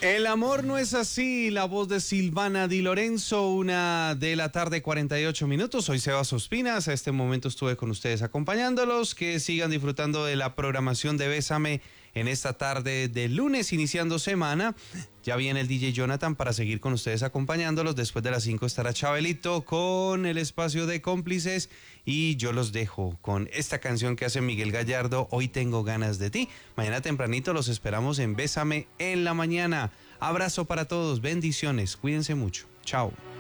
El amor no es así, la voz de Silvana Di Lorenzo, 1:48 PM. Soy Sebas Ospinas, a este momento estuve con ustedes acompañándolos, que sigan disfrutando de la programación de Bésame en esta tarde de lunes, iniciando semana. Ya viene el DJ Jonathan para seguir con ustedes acompañándolos. Después de las 5 estará Chabelito con el espacio de cómplices y yo los dejo con esta canción que hace Miguel Gallardo, Hoy tengo ganas de ti. Mañana tempranito los esperamos en Bésame en la mañana. Abrazo para todos, bendiciones, cuídense mucho. Chao.